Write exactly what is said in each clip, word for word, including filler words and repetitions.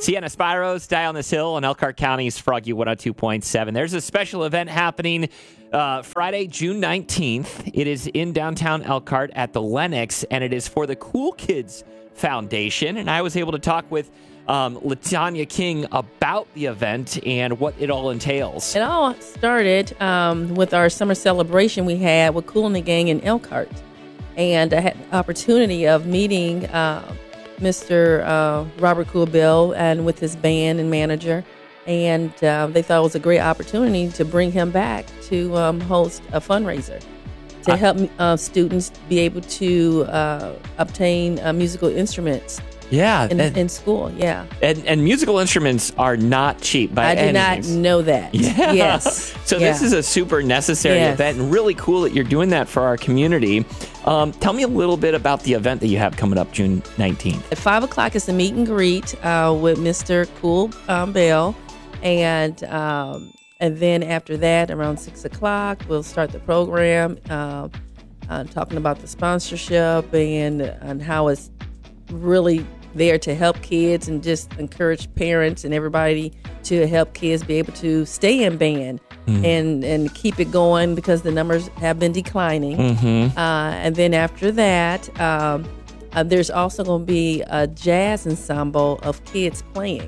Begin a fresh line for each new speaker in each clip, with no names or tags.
Sienna Spiros, Die on This Hill, in Elkhart County's Froggy one oh two point seven. There's a special event happening uh, Friday, June nineteenth. It is in downtown Elkhart at the Lennox, and it is for the Cool Kids Foundation. And I was able to talk with um, LaTanya King about the event and what it all entails.
It all started um, with our summer celebration we had with Kool and the Gang in Elkhart. And I had the opportunity of meeting uh, Mister Uh, Robert Kool-Bill and with his band and manager. And uh, they thought it was a great opportunity to bring him back to um, host a fundraiser to help uh, students be able to uh, obtain uh, musical instruments.
Yeah,
in,
and,
in school, yeah.
And, and musical instruments are not cheap by
I
any
did not
means.
know that.
Yeah.
Yes.
So
yeah.
this is a super necessary
yes.
event, and really cool that you're doing that for our community. Um, tell me a little bit about the event that you have coming up June nineteenth.
At five o'clock is a meet and greet uh, with Mister Kool um, Bell. And um, and then after that, around six o'clock, we'll start the program, uh, uh, talking about the sponsorship and, and how it's really there to help kids and just encourage parents and everybody to help kids be able to stay in band mm-hmm. and, and keep it going because the numbers have been declining.
Mm-hmm.
Uh, and then after that, um, uh, there's also going to be a jazz ensemble of kids playing.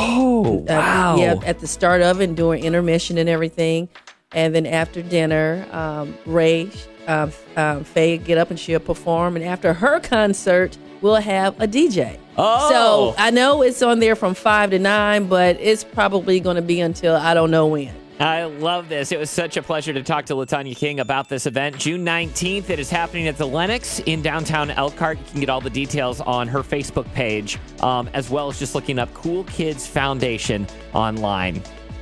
Oh, wow.
Uh, yeah, at the start of it and during intermission and everything. And then after dinner, um, Ray, uh, um, Faye get up and she'll perform. And after her concert, we'll have a D J.
Oh.
So I know it's on there from five to nine, but it's probably going to be until I don't know when.
I love this. It was such a pleasure to talk to LaTanya King about this event. June nineteenth, it is happening at the Lennox in downtown Elkhart. You can get all the details on her Facebook page, um, as well as just looking up Cool Kids Foundation online.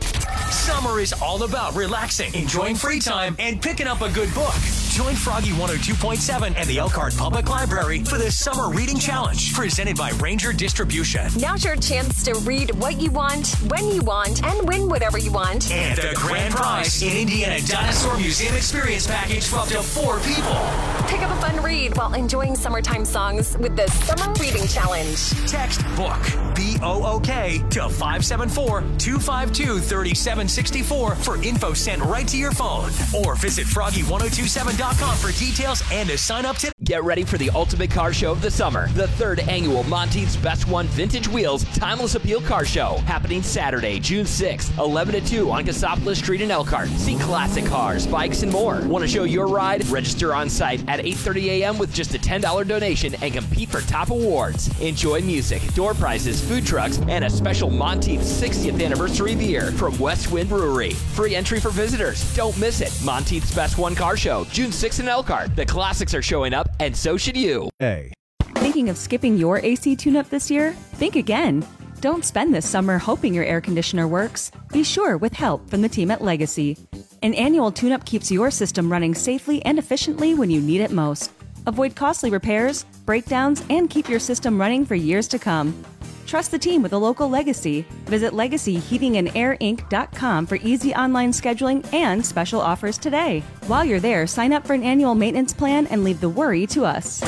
Summer is all about relaxing, enjoying free time, and picking up a good book. Join Froggy one oh two point seven and the Elkhart Public Library for the Summer Reading Challenge, presented by Ranger Distribution.
Now's your chance to read what you want, when you want, and win whatever you want.
And the grand prize, an Indiana Dinosaur Museum experience package for up to four people.
Pick up a fun read while enjoying summertime songs with the Summer Reading Challenge.
Text BOOK, B O O K, to five seven four, two five two, three seven six four for info sent right to your phone. Or visit froggy one oh two seven dot com for details and to sign up today.
Get ready for the ultimate car show of the summer. The third annual Monteith's Best One Vintage Wheels Timeless Appeal Car Show. Happening Saturday, June sixth, eleven to two on Cassopolis Street in Elkhart. See classic cars, bikes, and more. Want to show your ride? Register on site at eight thirty a.m. with just a ten dollars donation and compete for top awards. Enjoy music, door prizes, food trucks, and a special Monteith's sixtieth anniversary beer from West Wind Brewery. Free entry for visitors. Don't miss it. Monteith's Best One Car Show, June sixth in Elkhart. The classics are showing up, and so should you.
Hey.
Thinking of skipping your A C tune-up this year? Think again. Don't spend this summer hoping your air conditioner works. Be sure with help from the team at Legacy. An annual tune-up keeps your system running safely and efficiently when you need it most. Avoid costly repairs, breakdowns, and keep your system running for years to come. Trust the team with a local Legacy. Visit legacy heating and air inc dot com for easy online scheduling and special offers today. While you're there, sign up for an annual maintenance plan and leave the worry to us.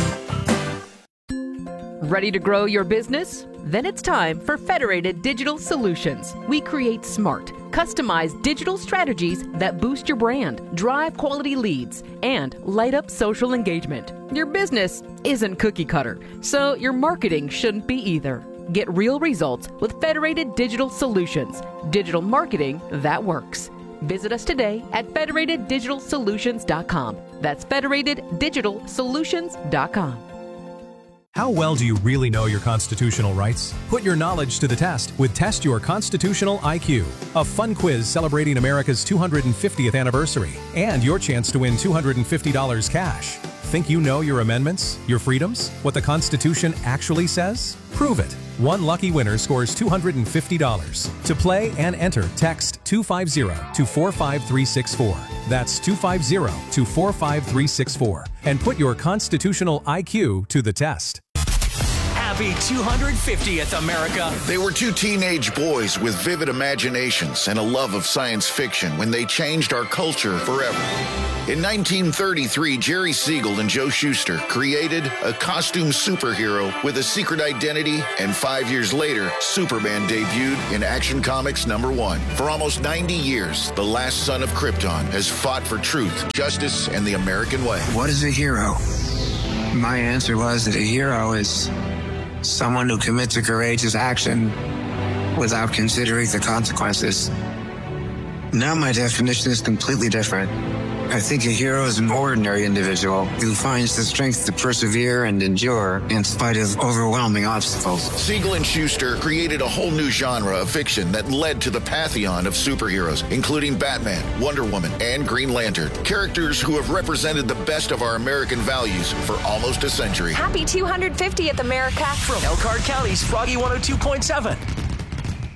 Ready to grow your business? Then it's time for Federated Digital Solutions. We create smart, customized digital strategies that boost your brand, drive quality leads, and light up social engagement. Your business isn't cookie cutter, so your marketing shouldn't be either. Get real results with Federated Digital Solutions. Digital marketing that works. Visit us today at federated digital solutions dot com. That's federated digital solutions dot com.
How well do you really know your constitutional rights? Put your knowledge to the test with Test Your Constitutional I Q, a fun quiz celebrating America's two hundred fiftieth anniversary and your chance to win two hundred fifty dollars cash. Think you know your amendments, your freedoms, what the Constitution actually says? Prove it. One lucky winner scores two hundred fifty dollars. To play and enter, text two five zero to four five three six four. That's two five zero to four five three six four. And put your constitutional I Q to the test.
Happy two hundred fiftieth, America.
They were two teenage boys with vivid imaginations and a love of science fiction when they changed our culture forever. In nineteen thirty-three, Jerry Siegel and Joe Shuster created a costume superhero with a secret identity, and five years later, Superman debuted in Action Comics number one. For almost ninety years, the last son of Krypton has fought for truth, justice, and the American way.
What is a hero? My answer was that a hero is someone who commits a courageous action without considering the consequences. Now my definition is completely different. I think a hero is an ordinary individual who finds the strength to persevere and endure in spite of overwhelming obstacles.
Siegel and Shuster created a whole new genre of fiction that led to the pantheon of superheroes, including Batman, Wonder Woman, and Green Lantern. Characters who have represented the best of our American values for almost a century.
Happy two hundred fiftieth, America.
From Elkhart County's Froggy one oh two point seven.